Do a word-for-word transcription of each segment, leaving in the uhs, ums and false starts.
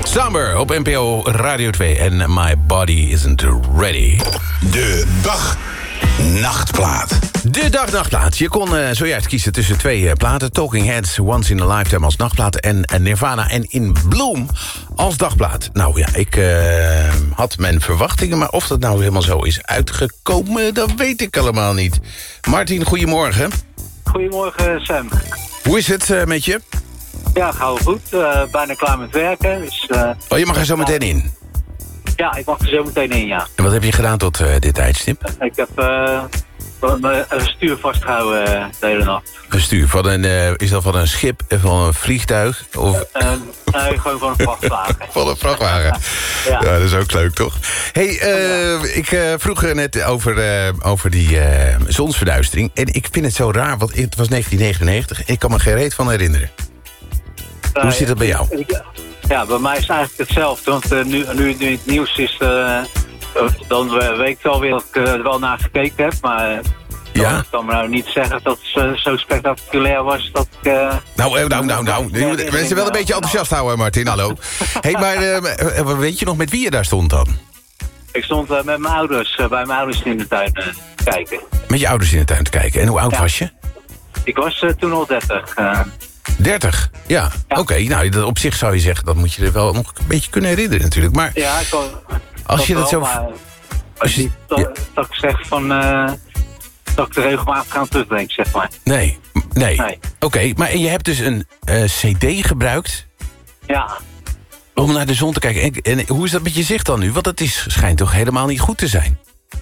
Samber op N P O Radio twee en My Body Isn't Ready. De dag nachtplaat. De dag nachtplaat. Je kon uh, zojuist kiezen tussen twee uh, platen. Talking Heads, Once in a Lifetime als nachtplaat. En uh, Nirvana en In Bloom als dagplaat. Nou ja, ik uh, had mijn verwachtingen. Maar of dat nou helemaal zo is uitgekomen, dat weet ik allemaal niet. Martin, goedemorgen. Goedemorgen, Sam. Hoe is het uh, met je? Ja, gauw goed. Uh, bijna klaar met werken. Dus, uh, oh, je mag er zo meteen in? Ja, ik mag er zo meteen in, ja. En wat heb je gedaan tot uh, dit tijdstip? Ik heb uh, een stuur vastgehouden uh, de hele nacht. Een stuur? Van een, uh, is dat van een schip, van een vliegtuig? Of... Uh, nee, gewoon van een vrachtwagen. Van een vrachtwagen. Ja. Ja, dat is ook leuk, toch? Hey, uh, ik uh, vroeg er net over, uh, over die uh, zonsverduistering. En ik vind het zo raar, want het was negentien negenennegentig... en ik kan me geen reet van herinneren. Uh, Hoe zit dat bij jou? Ja, bij mij is het eigenlijk hetzelfde. Want uh, nu, nu, nu het nieuws is... Uh, dan uh, weet ik wel weer dat ik uh, er wel naar gekeken heb. Maar uh, ja? ik kan me nou niet zeggen dat het uh, zo spectaculair was dat ik... Uh, nou, uh, nou, nou, nou. We zijn wel een beetje enthousiast houden, Martin. Hallo. Hé, hey, maar uh, weet je nog met wie je daar stond dan? Ik stond uh, met mijn ouders, uh, bij mijn ouders in de tuin uh, te kijken. Met je ouders in de tuin te kijken. En hoe oud ja. was je? Ik was uh, toen al dertig. Uh, dertig? Ja, ja. Oké. Okay, nou, op zich zou je zeggen, dat moet je er wel nog een beetje kunnen herinneren natuurlijk. Maar ja, ik kon, als je dat wel, zo... Maar, als je, dat, ja. dat ik zeg van... Uh, dat ik er regelmatig aan terugdenk, zeg maar. Nee, nee. nee. Oké, okay, maar je hebt dus een uh, cd gebruikt... Ja. Om naar de zon te kijken. En, en hoe is dat met je zicht dan nu? Want het is, schijnt toch helemaal niet goed te zijn?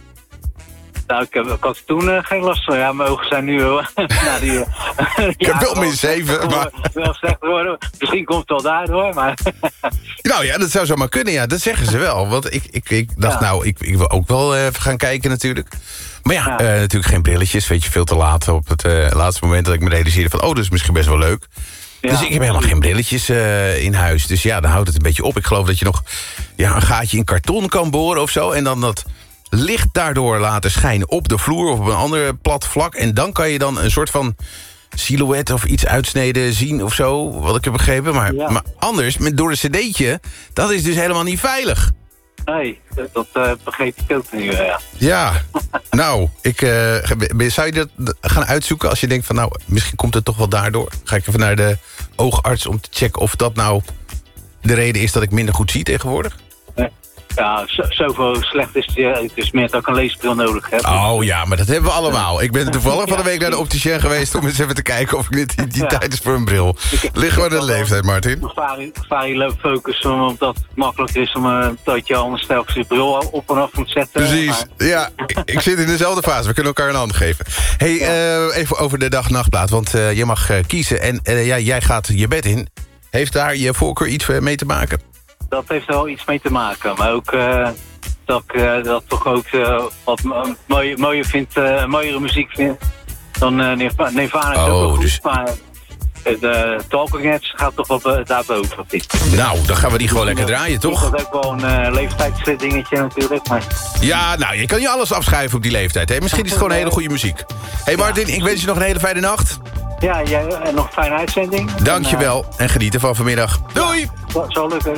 Nou, ik, heb, ik had toen uh, geen last van. Ja, mijn ogen zijn nu... Uh, nou, die, uh, ik heb wel min zeven, maar... Wel slecht worden. Misschien komt het wel daardoor, maar... nou ja, dat zou zomaar kunnen, ja. Dat zeggen ze wel. Want ik, ik, ik dacht, ja. nou, ik, ik wil ook wel even gaan kijken natuurlijk. Maar ja, ja. Uh, natuurlijk geen brilletjes. Weet je, veel te laat op het uh, laatste moment dat ik me realiseerde van... oh, dat is misschien best wel leuk. Ja. Dus ik heb helemaal geen brilletjes uh, in huis. Dus ja, dan houdt het een beetje op. Ik geloof dat je nog ja, een gaatje in karton kan boren of zo. En dan dat licht daardoor laten schijnen op de vloer... of op een ander plat vlak. En dan kan je dan een soort van silhouet of iets uitsneden zien of zo. Wat ik heb begrepen. Maar, ja. maar anders, met, door een cd'tje, dat is dus helemaal niet veilig. Nee, dat uh, begreep ik ook nu, ja. Ja, nou, ik, uh, zou je dat gaan uitzoeken als je denkt van... nou, misschien komt het toch wel daardoor. Ga ik even naar de oogarts om te checken of dat nou de reden is... dat ik minder goed zie tegenwoordig? Nee. Ja, zo, zoveel slecht is het. Het is meer dat ik een leesbril nodig heb. Oh ja, maar dat hebben we allemaal. Ik ben toevallig van de week naar de opticien geweest... om eens even te kijken of ik net die, die ja. tijd is voor een bril. Ligt gewoon in de leeftijd, Martin. Varie focus, omdat het makkelijk is... om uh, dat je anders telkens je bril op en af moet zetten. Precies, maar... ja. Ik, ik zit in dezelfde fase. We kunnen elkaar een hand geven. Hey, ja. uh, even over de dag-nachtplaat. Want uh, je mag uh, kiezen en uh, ja, jij gaat je bed in. Heeft daar je voorkeur iets mee te maken? Dat heeft er wel iets mee te maken. Maar ook uh, dat ik uh, dat toch ook uh, wat mooier, mooier vind, uh, mooiere muziek vind dan uh, Nirvana. Is oh, ook wel goed, dus... maar de Talking Heads gaat toch wel uh, daarboven. Nou, dan gaan we die gewoon lekker draaien, toch? Dat is ook wel een uh, leeftijdsdingetje natuurlijk. Maar... Ja, nou, je kan je alles afschrijven op die leeftijd. Hè? Misschien is het gewoon een hele goede muziek. Hey Martin, ja. ik wens je nog een hele fijne nacht. Ja, jij, en nog een fijne uitzending. Dank je wel en genieten van vanmiddag. Doei! Ja, zo lukken.